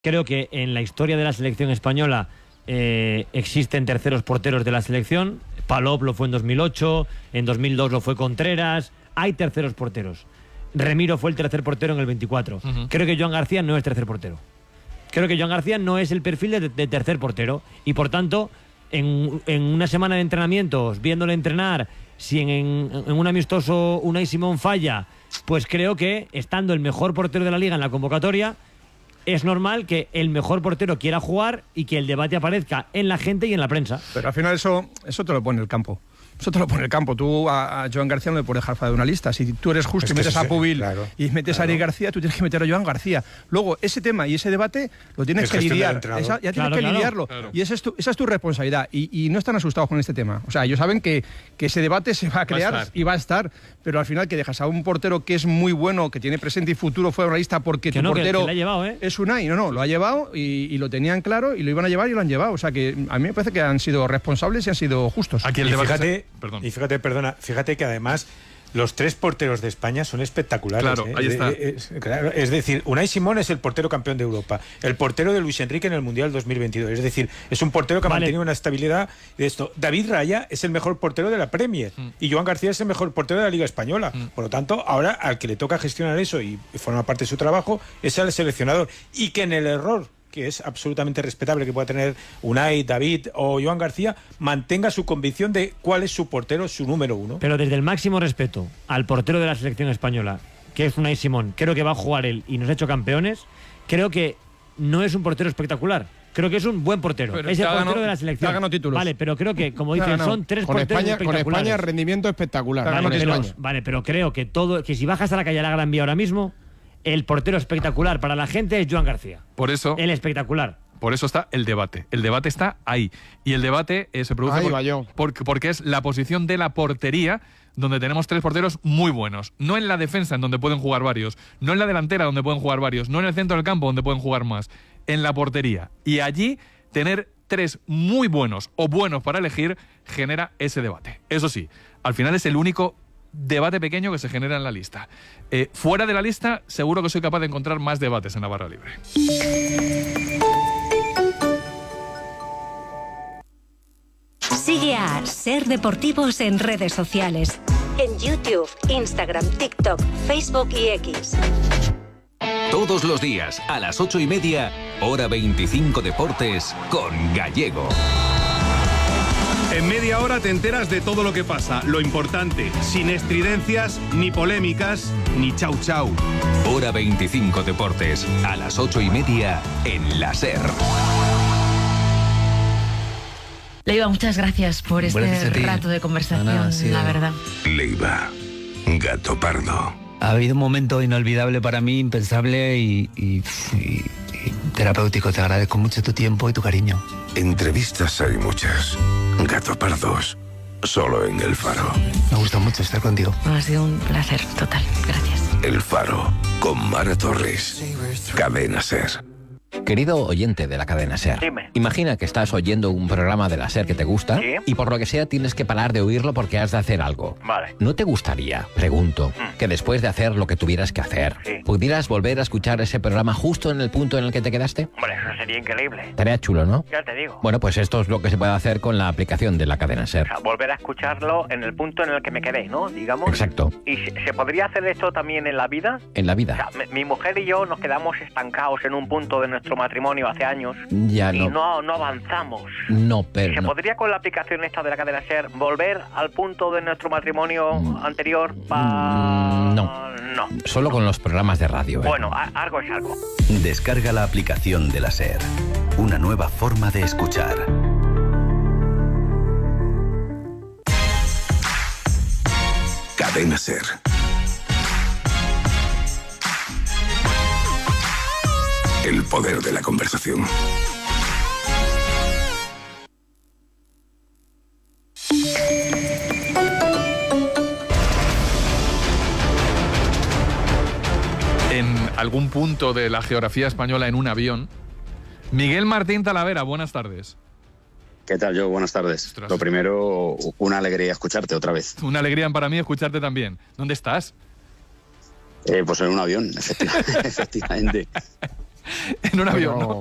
Creo que en la historia de la selección española existen terceros porteros de la selección. Palop lo fue en 2008, en 2002 lo fue Contreras. Hay terceros porteros. Remiro fue el tercer portero en el 24. Creo que Joan García no es tercer portero. Creo que Joan García no es el perfil de tercer portero. Y por tanto, en una semana de entrenamientos, viéndole entrenar, si en un amistoso Unai Simón falla, pues creo que estando el mejor portero de la liga en la convocatoria, es normal que el mejor portero quiera jugar y que el debate aparezca en la gente y en la prensa. Pero al final eso te lo pone el campo. Eso te lo pone el campo. Tú a Joan García no le puedes dejar fuera de una lista. Si tú eres justo y metes a Pubil y metes a Eric García, tú tienes que meter a Joan García. Luego, ese tema y ese debate lo tienes que lidiar. Ya tienes que lidiarlo. Y esa es tu responsabilidad. Y no están asustados con este tema. O sea, ellos saben que ese debate se va a crear y va a estar. Pero al final que dejas a un portero que es muy bueno, que tiene presente y futuro fuera de una lista porque tu portero que ha llevado, es Unai. No, lo ha llevado y lo tenían claro y lo iban a llevar y lo han llevado. O sea, que a mí me parece que han sido responsables y han sido justos. Aquí fíjate que además los tres porteros de España son espectaculares. Claro, ahí está. Es decir, Unai Simón es el portero campeón de Europa, el portero de Luis Enrique en el Mundial 2022. Es decir, es un portero que ha mantenido una estabilidad de esto. David Raya es el mejor portero de la Premier y Joan García es el mejor portero de la Liga Española. Por lo tanto, ahora al que le toca gestionar eso y forma parte de su trabajo es el seleccionador. Y que en el error, que es absolutamente respetable que pueda tener Unai, David o Joan García, mantenga su convicción de cuál es su portero, su número uno. Pero desde el máximo respeto al portero de la selección española, que es Unai Simón, creo que va a jugar él y nos ha hecho campeones, creo que no es un portero espectacular. Creo que es un buen portero. Pero es el portero de la selección. Ha ganado títulos. Vale, pero creo que, como dicen, son tres porteros espectaculares. Con España, rendimiento espectacular. Vale, pero creo que si bajas a la calle a la Gran Vía ahora mismo, el portero espectacular para la gente es Joan García. Por eso. El espectacular. Por eso está el debate. El debate está ahí. Y el debate se produce porque es la posición de la portería, donde tenemos tres porteros muy buenos. No en la defensa, en donde pueden jugar varios. No en la delantera, donde pueden jugar varios. No en el centro del campo, donde pueden jugar más. En la portería. Y allí tener tres muy buenos o buenos para elegir genera ese debate. Eso sí, al final es el único debate pequeño que se genera en la lista. Fuera de la lista, seguro que soy capaz de encontrar más debates en la barra libre. Sigue a Ser Deportivos en redes sociales. En YouTube, Instagram, TikTok, Facebook y X. Todos los días, a las 8:30, Hora 25 Deportes con Gallego. En media hora te enteras de todo lo que pasa, lo importante, sin estridencias, ni polémicas, ni chau chau. Hora 25 Deportes, a las 8:30 en la SER. Leiva, muchas gracias por este rato de conversación, la verdad. Leiva, gato pardo. Ha habido un momento inolvidable para mí, impensable y terapéutico. Te agradezco mucho tu tiempo y tu cariño. Entrevistas hay muchas. Gato pardos, solo en El Faro. Me gusta mucho estar contigo. Ha sido un placer total. Gracias. El Faro, con Mara Torres. Cadena SER. Querido oyente de la cadena SER, dime. Imagina que estás oyendo un programa de la SER que te gusta, ¿sí? Y por lo que sea tienes que parar de oírlo porque has de hacer algo. Vale. ¿No te gustaría, pregunto, que después de hacer lo que tuvieras que hacer, sí, pudieras volver a escuchar ese programa justo en el punto en el que te quedaste? Hombre, eso sería increíble. Estaría chulo, ¿no? Ya te digo. Bueno, pues esto es lo que se puede hacer con la aplicación de la cadena SER. O sea, volver a escucharlo en el punto en el que me quedé, ¿no? Digamos. Exacto. ¿Y se podría hacer esto también en la vida? En la vida. O sea, mi mujer y yo nos quedamos estancados en un punto de nuestro matrimonio hace años. Ya y no. no avanzamos. No, pero ¿Se podría con la aplicación esta de la cadena SER volver al punto de nuestro matrimonio anterior? No. Solo con los programas de radio. Bueno, algo es algo. Descarga la aplicación de la SER. Una nueva forma de escuchar. Cadena SER. El poder de la conversación. En algún punto de la geografía española en un avión, Miguel Martín Talavera, buenas tardes. ¿Qué tal, Joe? Buenas tardes. Ostras. Lo primero, una alegría escucharte otra vez. Una alegría para mí escucharte también. ¿Dónde estás? Pues en un avión, efectivamente. En un avión, ¿no?